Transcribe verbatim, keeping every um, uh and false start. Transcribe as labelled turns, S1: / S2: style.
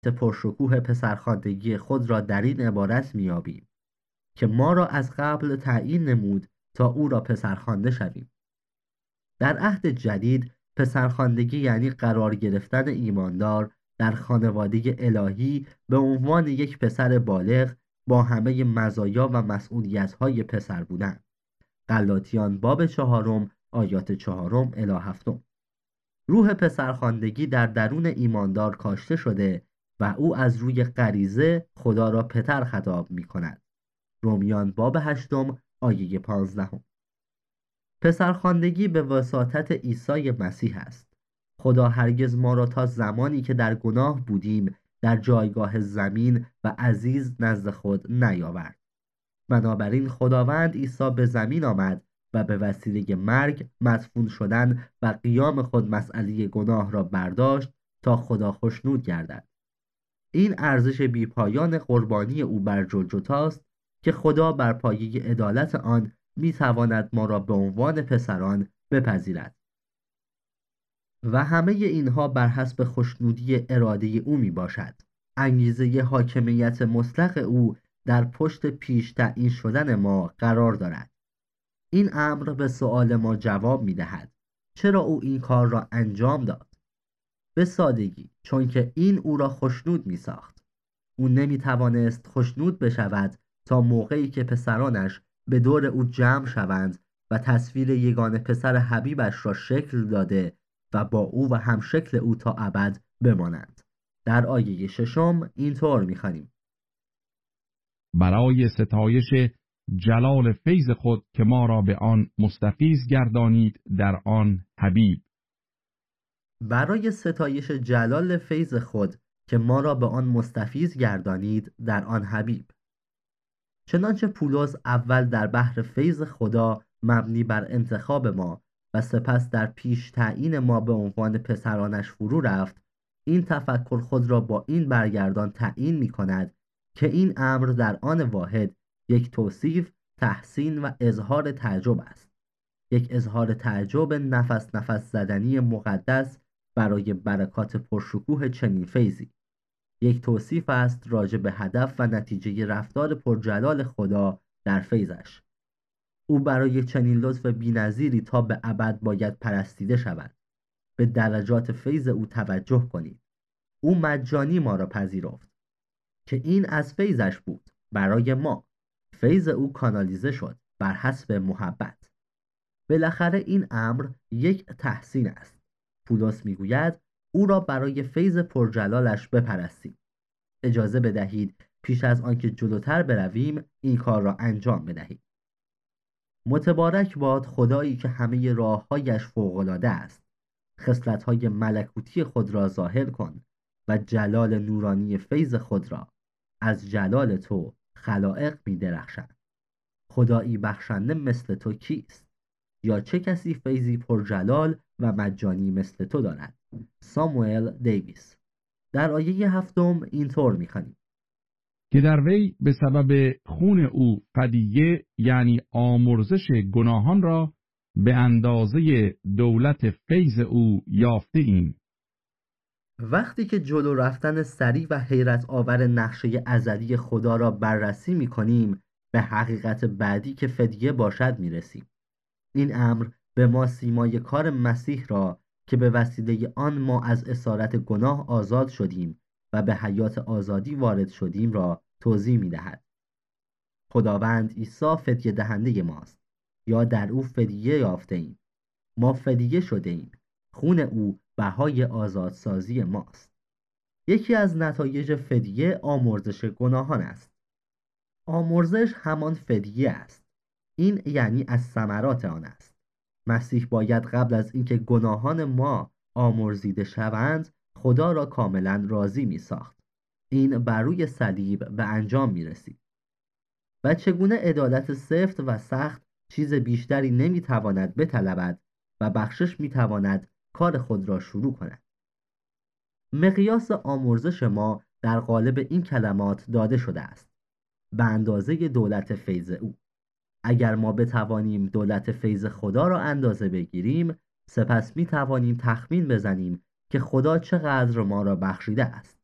S1: پرشکوه پسرخواندگی خود را در این عبارت می‌یابیم که ما را از قبل تعیین نمود تا او را پسرخوانده شویم. در عهد جدید پسرخواندگی یعنی قرار گرفتن ایماندار در خانواده الهی به عنوان یک پسر بالغ با همه مزایا و مسئولیت‌های پسر بودن. غلاطیان باب چهارم آیات چهارم الی هفتم. روح پسرخواندگی در درون ایماندار کاشته شده و او از روی غریزه خدا را پتر خطاب می کند. رومیان باب هشتم آیه پانزدهم. پسرخواندگی به وساطت عیسی مسیح است. خدا هرگز ما را تا زمانی که در گناه بودیم در جایگاه زمین و عزیز نزد خود نیاورد. بنابراین خداوند عیسی به زمین آمد و به وسیله مرگ، مدفون شدن و قیام خود مسئله گناه را برداشت تا خدا خوشنود گردد. این ارزش بیپایان قربانی او بر جلجتاست که خدا بر پایه عدالت آن می تواند ما را به عنوان پسران بپذیرد. و همه اینها بر حسب خوشنودی اراده او می باشد. انگیزه حاکمیت مطلق او در پشت پیش تعیین شدن ما قرار دارد. این امر به سؤال ما جواب می دهد: چرا او این کار را انجام داد؟ به سادگی چون که این او را خوشنود می ساخت. او نمی توانست خوشنود بشود تا موقعی که پسرانش به دور او جمع شوند و تصویر یگانه پسر حبیبش را شکل داده و با او و هم شکل او تا ابد بمانند. در آیه ششم اینطور می خوانیم:
S2: برای ستایش جلال فیض خود که ما را به آن مستفیض گردانید در آن حبیب.
S1: برای ستایش جلال فیض خود که ما را به آن مستفیض گردانید در آن حبیب. چنانچه پولس اول در بحر فیض خدا مبنی بر انتخاب ما و سپس در پیش تعیین ما به عنوان پسرانش فرو رفت، این تفکر خود را با این برگردان تعیین می کند که این امر در آن واحد یک توصیف، تحسین و اظهار تعجب است. یک اظهار تعجب نفس نفس زدنی مقدس برای برکات پرشکوه چنین فیضی. یک توصیف است راجع به هدف و نتیجه رفتار پرجلال خدا در فیضش. او برای چنین لطف بی‌نظیری تا به ابد باید پرستیده شود. به درجات فیض او توجه کنید. او مجانی ما را پذیرفت که این از فیضش بود برای ما. فیض او کانالیزه شد بر حسب محبت. بالاخره این امر یک تحسین است. پولس میگوید او را برای فیض پرجلالش بپرستیم. اجازه بدهید پیش از آنکه جلوتر برویم این کار را انجام بدهیم. متبارک باد خدایی که همه راههایش فوق‌العاده است. خصلت‌های ملکوتی خود را ظاهر کن و جلال نورانی فیض خود را. از جلال تو خلائق می درخشند. خدایی بخشنده مثل تو کیست؟ یا چه کسی فیضی پرجلال و مجانی مثل تو دارد؟ ساموئل دیویس. در آیه هفتم اینطور می‌خوانیم
S2: که در وی به سبب خون او فدیه یعنی آمرزش گناهان را به اندازه دولت فیض او یافته ایم.
S1: وقتی که جلو رفتن سریع و حیرت آور نقشه ازلی خدا را بررسی می کنیم به حقیقت بعدی که فدیه باشد می رسیم. این امر به ما سیمای کار مسیح را که به وسیله آن ما از اسارت گناه آزاد شدیم و به حیات آزادی وارد شدیم را توضیح می دهد. خداوند عیسی فدیه دهنده ماست، یا در او فدیه یافته ایم. ما فدیه شده ایم. خون او بهای آزادسازی ماست. یکی از نتایج فدیه آمرزش گناهان است. آمرزش همان فدیه است. این یعنی از ثمرات آن است. مسیح باید قبل از اینکه گناهان ما آمرزیده شوند خدا را کاملا راضی می ساخت. این بر روی صلیب به انجام می رسید. و چگونه عدالت سفت و سخت چیز بیشتری نمی تواند بطلبد و بخشش می تواند کار خود را شروع کند. مقیاس آمرزش ما در قالب این کلمات داده شده است: به اندازه دولت فیض او. اگر ما بتوانیم دولت فیض خدا را اندازه بگیریم، سپس می توانیم تخمین بزنیم که خدا چقدر ما را بخشیده است.